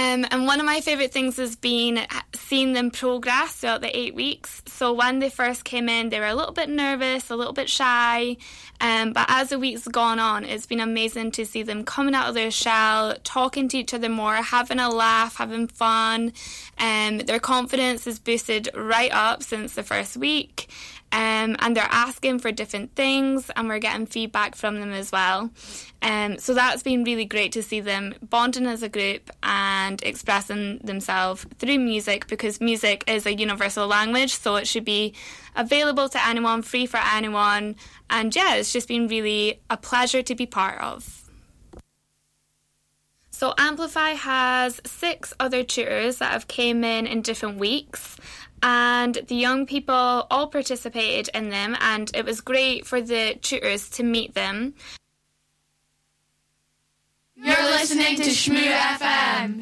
And one of my favourite things has been seeing them progress throughout the 8 weeks. So when they first came in, they were a little bit nervous, a little bit shy. But as the weeks gone on, it's been amazing to see them coming out of their shell, talking to each other more, having a laugh, having fun. Their confidence is boosted right up since the first week. And they're asking for different things, and we're getting feedback from them as well. So that's been really great to see them bonding as a group and expressing themselves through music, because music is a universal language, so it should be available to anyone, free for anyone. And yeah, it's just been really a pleasure to be part of. So Amplify has 6 other tutors that have came in different weeks, and the young people all participated in them, and it was great for the tutors to meet them. You're listening to Shmoo FM.